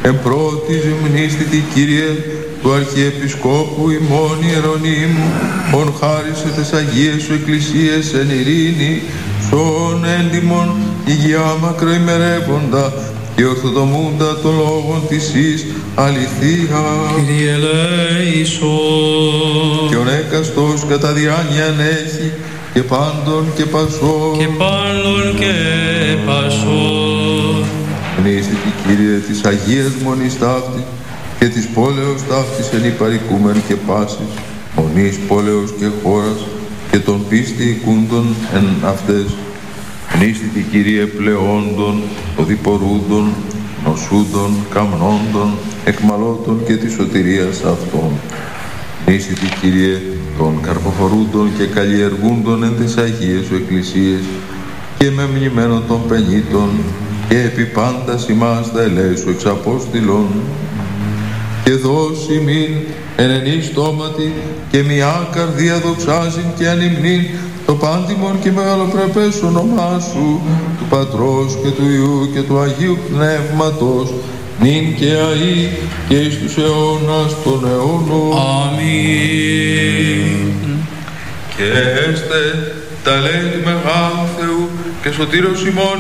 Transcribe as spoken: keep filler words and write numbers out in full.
εν πρώτη μνήστητη Κύριε του Αρχιεπισκόπου ημών Ιερονύμου, ον χάρισε τες Αγίες σου Εκκλησίες εν ειρήνη, σον έντιμον υγειά μακροημερεύοντα και ορθοδομούντα των λόγων της εις αληθεία. Κύριε ελέησον. Και ο έκαστος κατά διάνοιαν έχει και πάντων και πασών. Και πάντων και πασών. Μνήστητη Κύριε της Αγίας Μονής ταύτη και της πόλεως ταύτης εν υπαρικούμεν και πάσης, μονής πόλεως και χώρας και των πίστη οικούντων εν αυτές. Μνήστητη Κύριε πλεόντων, οδηπορούντων, νοσούντων, καμνόντων, εκμαλώτων και της σωτηρίας αυτών. Μνήστητη Κύριε των καρποφορούντων και καλλιεργούντων εν τις Αγίες σου Εκκλησίες και με μνημένων των πενήτων και επί πάντας ημάς τα ελέησου εξ Απόστηλων. Και δώσει μην εν ενή στόματι και μια καρδία δοξάζειν και ανυμνήν το πάντιμον και μεγαλοπρεπές όνομά σου, του Πατρός και του Υιού και του Αγίου Πνεύματος, νυν και αεί και εις τους αιώνας των αιώνων. Αμήν. Και έστε τα λέει του Μεγάλου Θεού και σωτήρος ημών